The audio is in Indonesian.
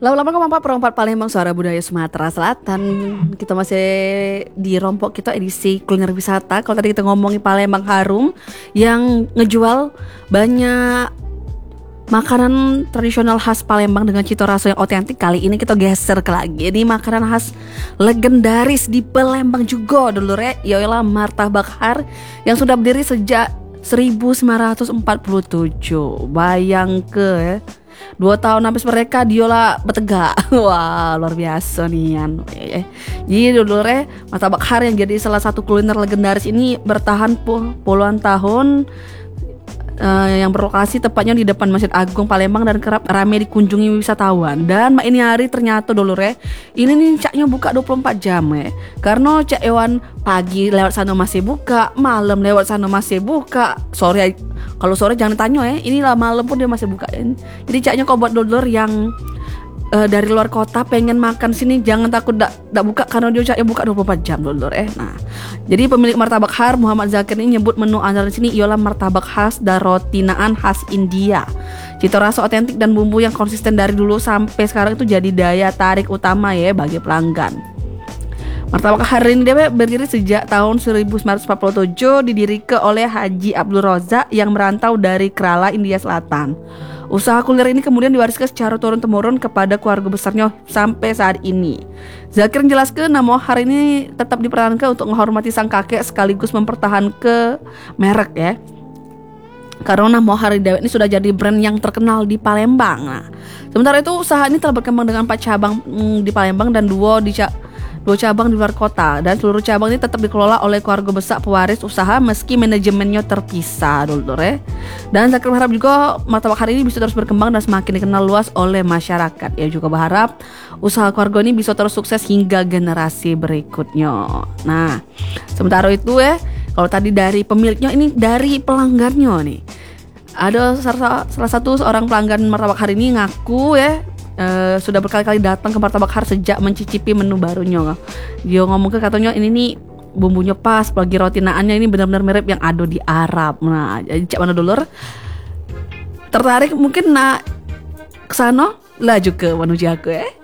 Lama-lama kemampak perempat Palembang Suara Budaya Sumatera Selatan. Kita masih di Rompok kita edisi kuliner wisata. Kalau tadi kita ngomongin Palembang Harum yang ngejual banyak makanan tradisional khas Palembang dengan cita rasa yang otentik. Kali ini kita geser ke lagi. Ini makanan khas legendaris di Palembang juga dulu yaitu martabak har yang sudah berdiri sejak 1947. Bayang ke ya. 2 tahun habis mereka diolah bertegak. Wah, luar biasa nih. Jadi dulu martabak har yang jadi salah satu kuliner legendaris ini bertahan puluhan tahun, yang berlokasi tepatnya di depan Masjid Agung Palembang dan kerap ramai dikunjungi wisatawan. Dan ini hari ternyata dulu ini nih caknya buka 24 jam karena cak ewan pagi lewat sana masih buka, malam lewat sana masih buka, sore kalau sore jangan tanya inilah malam pun dia masih buka. Jadi caknya kok buat dulur yang dari luar kota pengen makan sini jangan takut dak buka karena dia caknya buka 24 jam dulur Nah, jadi pemilik martabak har Muhammad Zakir ini nyebut menu andalan sini ialah martabak khas dan roti naan khas India. Cita rasa otentik dan bumbu yang konsisten dari dulu sampai sekarang itu jadi daya tarik utama bagi pelanggan. Martabak har ini dia berdiri sejak tahun 1947, didirikan oleh Haji Abdul Rozak yang merantau dari Kerala, India Selatan. Usaha kuliner ini kemudian diwariskan secara turun-temurun kepada keluarga besarnya sampai saat ini. Zakir menjelaskan nama har ini tetap diperankan untuk menghormati sang kakek sekaligus mempertahankan merek karena nama har dewek ini sudah jadi brand yang terkenal di Palembang. Nah, sementara itu usaha ini telah berkembang dengan 4 cabang di Palembang dan 2 cabang di luar kota, dan seluruh cabang ini tetap dikelola oleh keluarga besar pewaris usaha meski manajemennya terpisah dulu Dan Zakir berharap juga martabak har ini bisa terus berkembang dan semakin dikenal luas oleh masyarakat. Ia juga berharap usaha keluarga ini bisa terus sukses hingga generasi berikutnya. Nah, sementara itu kalau tadi dari pemiliknya, ini dari pelanggannya nih. Ada salah satu seorang pelanggan martabak har ini ngaku sudah berkali-kali datang ke martabak har sejak mencicipi menu barunya. Dia ngomong katanya ini nih bumbunya pas, apalagi roti naannya ini benar-benar mirip yang ada di Arab. Nah, jadi cak mana dulur tertarik mungkin nak kesana lah juga menuju aku